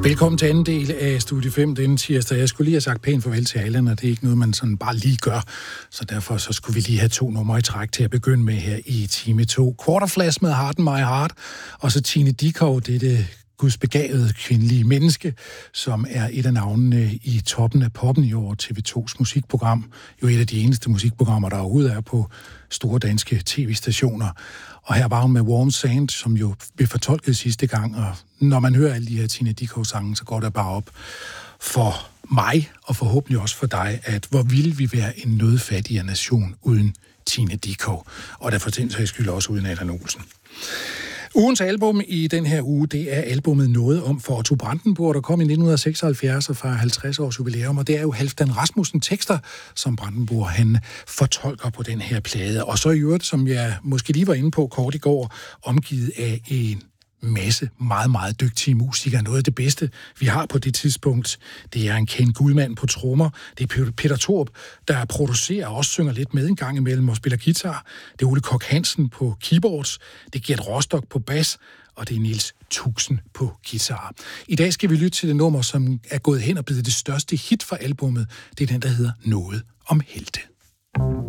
Velkommen til anden del af Studie 5 denne tirsdag. Jeg skulle lige have sagt pænt farvel til Allan, og det er ikke noget, man sådan bare lige gør. Så derfor så skulle vi lige have 2 numre i træk til at begynde med her i time 2. Quarterflash med Heart in My Heart, og så Tine Dickow, det gudsbegavede kvindelige menneske, som er et af navnene i toppen af poppen i år, TV2's musikprogram. Jo et af de eneste musikprogrammer, der overhovedet er på store danske tv-stationer. Og her var hun med Warm Sand, som jo blev fortolket sidste gang, og når man hører alle de her Tine Dickow-sange, så går der bare op for mig, og forhåbentlig også for dig, at hvor ville vi være en nødfattigere nation uden Tine Dickow, og der for den sags skyld også uden Allan Olsen. Ugens album i den her uge, det er albumet Noget om for Otto Brandenburg, der kom i 1976 og fra 50 års jubilæum, og det er jo Halfdan Rasmussen tekster, som Brandenburg han fortolker på den her plade. Og så i øvrigt, som jeg måske lige var inde på kort i går, omgivet af en masse meget, meget dygtige musikere. Noget af det bedste, vi har på det tidspunkt, det er en Ken Gudman på trommer. Det er Peter Thorup, der producerer og også synger lidt med en gang imellem og spiller guitar. Det er Ole Kock Hansen på keyboards. Det er Gert Rostock på bas. Og det er Niels Tuxen på guitar. I dag skal vi lytte til det nummer, som er gået hen og blevet det største hit for albummet. Det er den, der hedder Noget om helte.